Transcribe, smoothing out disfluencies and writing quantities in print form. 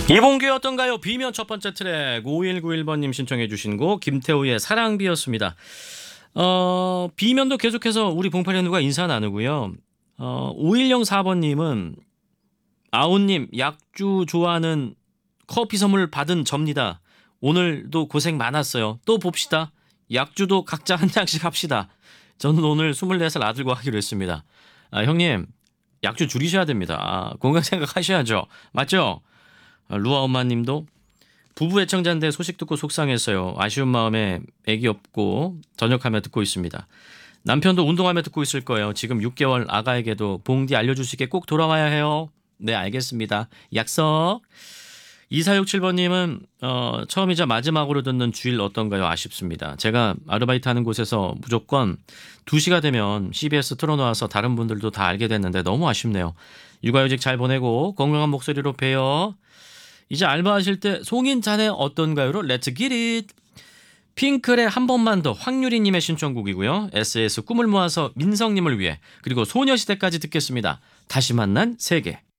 이봉규의 어떤가요? 비면 첫 번째 트랙 5191번님 신청해 주신 곡 김태우의 사랑비였습니다. 비면도 계속해서 우리 봉팔현우가 인사 나누고요. 5104번님은 아우님 약주 좋아하는 커피 선물 받은 접니다. 오늘도 고생 많았어요. 또 봅시다. 약주도 각자 한 장씩 합시다. 저는 오늘 24살 아들과 하기로 했습니다. 형님 약주 줄이셔야 됩니다. 건강 생각하셔야죠. 맞죠? 루아 엄마님도 부부 애청자인데 소식 듣고 속상했어요. 아쉬운 마음에 애기 없고 전역하며 듣고 있습니다. 남편도 운동하며 듣고 있을 거예요. 지금 6개월 아가에게도 봉디 알려줄 수 있게 꼭 돌아와야 해요. 네, 알겠습니다. 약속. 2467번님은 처음이자 마지막으로 듣는 주일 어떤가요? 아쉽습니다. 제가 아르바이트 하는 곳에서 무조건 2시가 되면 CBS 틀어놓아서 다른 분들도 다 알게 됐는데 너무 아쉽네요. 육아휴직 잘 보내고 건강한 목소리로 봬요. 이제 알바하실 때 송인 자네 어떤가요로 Let's get it. 핑클의 한 번만 더 황유리님의 신청곡이고요. SS 꿈을 모아서 민성님을 위해 그리고 소녀시대까지 듣겠습니다. 다시 만난 세계.